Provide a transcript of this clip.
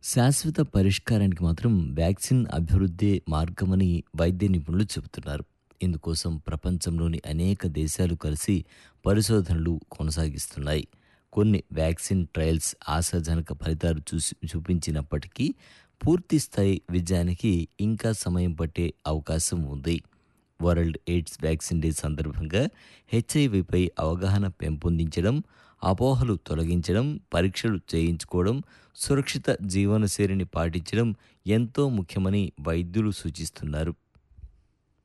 శాశ్వత పరిష్కారానికి మాత్రం వ్యాక్సిన్ అభివృద్ధే మార్గమని వైద్య నిపుణులు చెబుతున్నారు. ఇందుకోసం ప్రపంచంలోని అనేక దేశాలు కలిసి పరిశోధనలు కొనసాగిస్తున్నాయి. కొన్ని వ్యాక్సిన్ ట్రయల్స్ ఆశాజనక ఫలితాలు చూపించినప్పటికీ పూర్తి స్థాయి విజయానికి ఇంకా సమయం పట్టే అవకాశం ఉంది. వరల్డ్ ఎయిడ్స్ వ్యాక్సిన్ డే సందర్భంగా హెచ్ఐవిపై అవగాహన పెంపొందించడం, అపోహలు తొలగించడం, పరీక్షలు చేయించుకోవడం, సురక్షిత జీవనశైలిని పాటించడం ఎంతో ముఖ్యమని వైద్యులు సూచిస్తున్నారు.